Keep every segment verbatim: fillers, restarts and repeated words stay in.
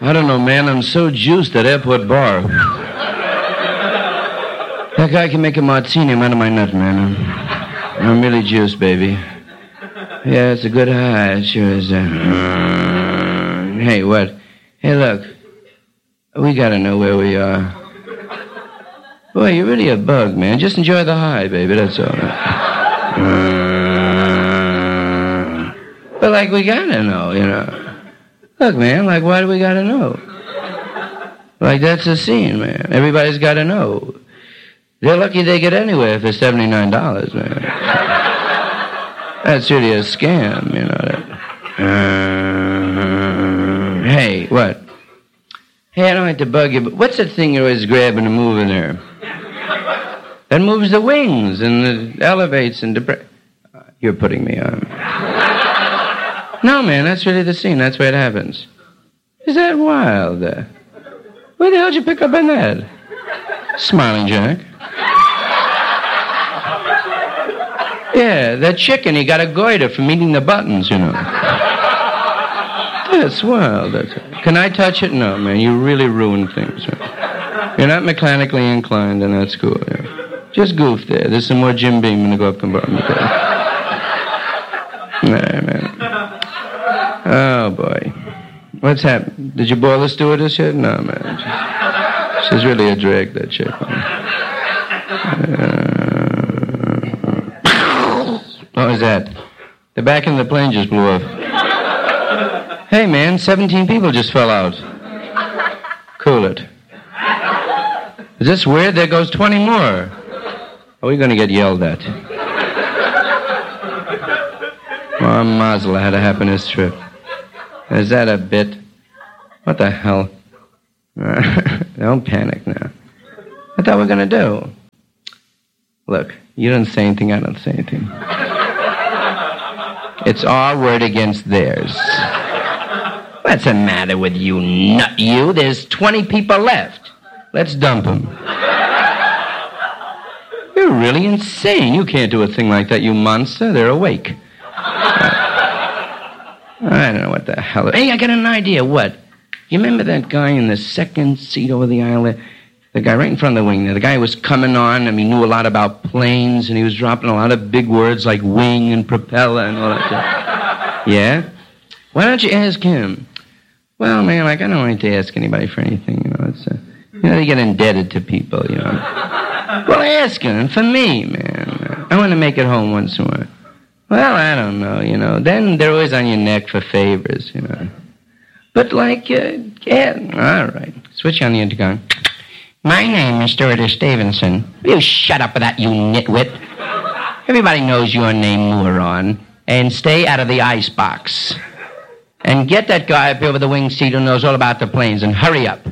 I don't know, man. I'm so juiced at Airport Bar. That guy can make a martini. I'm out of my nut, man. I'm, I'm really juiced, baby. Yeah, it's a good high. It sure is. Uh, hey, what? Hey, look. We gotta know where we are. Boy, you're really a bug, man. Just enjoy the high, baby. That's all. Uh, but, like, we gotta know, you know. Look, man, like, why do we gotta know? Like, that's the scene, man. Everybody's gotta know. They're lucky they get anywhere for seventy-nine dollars, man. That's really a scam, you know. That. Uh, hey, what? Hey, I don't like to bug you, but what's that thing you're always grabbing and moving there? That moves the wings and it elevates and depre- uh, You're putting me on. No, man, that's really the scene. That's where it happens. Is that wild? Uh, where the hell did you pick up on that? Smiling Jack. Yeah, that chicken, he got a goiter from eating the buttons, you know. That's wild. That's it. Can I touch it? No, man, you really ruin things. Right? You're not mechanically inclined, and that's cool. Yeah. Just goof there. There's some more Jim Beam in the glove compartment there. Nah, man. Oh, boy. What's happened? Did you boil the stewardess yet? No, man. She's, she's really a drag, that chick. Uh, what was that? The back end of the plane just blew off. Hey, man, seventeen people just fell out. Cool it. Is this weird? There goes twenty more. Are we going to get yelled at? Oh, mazel, I had a happiness trip. Is that a bit? What the hell? Don't panic now. What thought we were going to do? Look, you don't say anything, I don't say anything. It's our word against theirs. What's the matter with you, nut you? There's twenty people left. Let's dump them. You're really insane. You can't do a thing like that, you monster. They're awake. I don't know what the hell... Hey, I got an idea. What? You remember that guy in the second seat over the aisle there? The guy right in front of the wing there. The guy was coming on, and he knew a lot about planes, and he was dropping a lot of big words like wing and propeller and all that stuff. Yeah? Why don't you ask him? Well, man, like, I don't like to ask anybody for anything, you know. It's, uh, you know, they get indebted to people, you know. Well, ask him, and for me, man. I want to make it home once more. Well, I don't know, you know. Then they're always on your neck for favors, you know. But, like, uh, yeah, all right. Switch on the intercom. My name is Stewardess Stevenson. You shut up with that, you nitwit. Everybody knows your name, moron. And stay out of the icebox. And get that guy up here over the wing seat who knows all about the planes, and hurry up.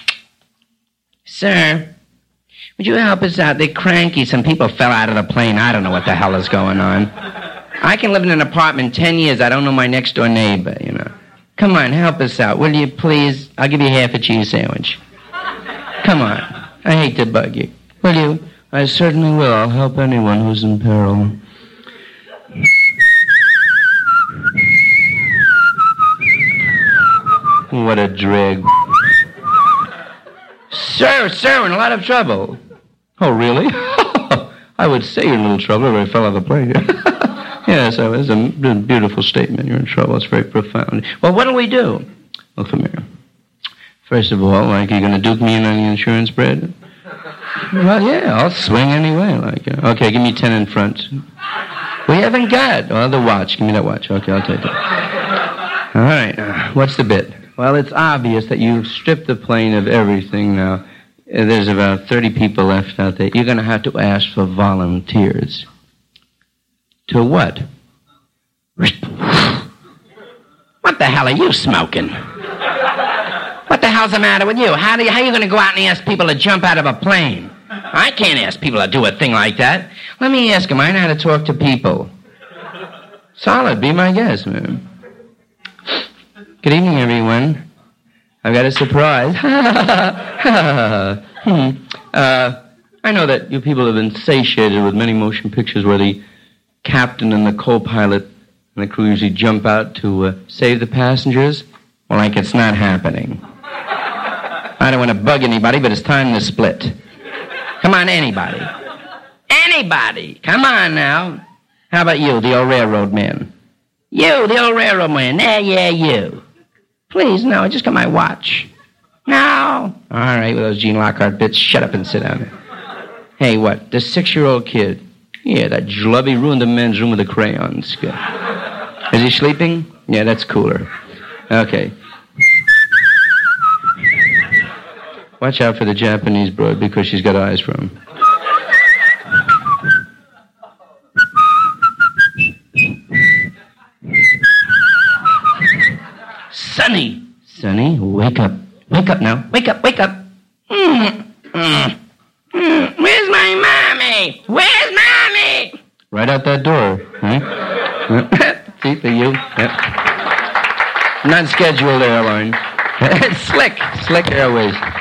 Sir, would you help us out? They're cranky. Some people fell out of the plane. I don't know what the hell is going on. I can live in an apartment ten years. I don't know my next-door neighbor, you know. Come on, help us out, will you, please? I'll give you half a cheese sandwich. Come on. I hate to bug you. Will you? I certainly will. I'll help anyone who's in peril. What a drag. Sir, sir, we're in a lot of trouble. Oh, really? I would say you're in a little trouble if I fell off the plane. Yes, it was a beautiful statement. You're in trouble. It's very profound. Well, what'll we do? Well, come here. First of all, like, you're going to duke me in on the insurance bread? Well, yeah, I'll swing anyway. Like, you know. Okay, give me ten in front. We haven't got. Oh, the watch. Give me that watch. Okay, I'll take it. All right. Uh, what's the bit? Well, it's obvious that you've stripped the plane of everything now. There's about thirty people left out there. You're going to have to ask for volunteers. To what? What the hell are you smoking? What the hell's the matter with you? How, do you, how are you going to go out and ask people to jump out of a plane? I can't ask people to do a thing like that. Let me ask them. I know how to talk to people. Solid. Be my guest, man. Good evening, everyone. I've got a surprise. hmm. uh, I know that you people have been satiated with many motion pictures where the captain and the co-pilot and the crew usually jump out to uh, save the passengers. Well, like, it's not happening. I don't want to bug anybody, but it's time to split. Come on, anybody. Anybody. Come on now. How about you, the old railroad man? You, the old railroad man. Yeah, yeah, you. Please, no, I just got my watch. No. All right, with those Gene Lockhart bits, shut up and sit down. Hey, what, the six-year-old kid? Yeah, that jlubby ruined the men's room with the crayons. Good. Is he sleeping? Yeah, that's cooler. Okay. Watch out for the Japanese broad because she's got eyes for him. Sonny! Sonny, wake up. Wake up now. Wake up, wake up. Mm, mm, mm. Where's my mommy? Where's mommy? Right out that door. Huh? See, for you. Yep. Non-scheduled airline. Slick. Slick Airways.